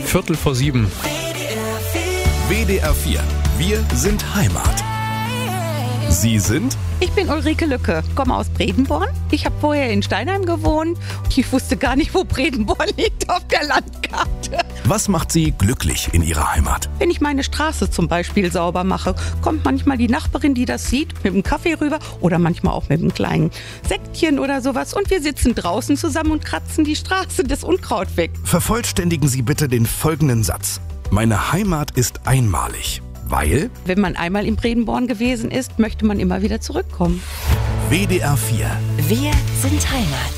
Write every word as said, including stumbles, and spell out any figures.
Viertel vor sieben. W D R vier. Wir sind Heimat. Sie sind? Ich bin Ulrike Lücke, komme aus Bredenborn. Ich habe vorher in Steinheim gewohnt. Ich wusste gar nicht, wo Bredenborn liegt auf der Landkarte. Was macht Sie glücklich in Ihrer Heimat? Wenn ich meine Straße zum Beispiel sauber mache, kommt manchmal die Nachbarin, die das sieht, mit einem Kaffee rüber oder manchmal auch mit einem kleinen Sektchen oder sowas. Und wir sitzen draußen zusammen und kratzen die Straße, das Unkraut weg. Vervollständigen Sie bitte den folgenden Satz. Meine Heimat ist einmalig. Weil? Wenn man einmal in Bredenborn gewesen ist, möchte man immer wieder zurückkommen. W D R vier. Wir sind Heimat.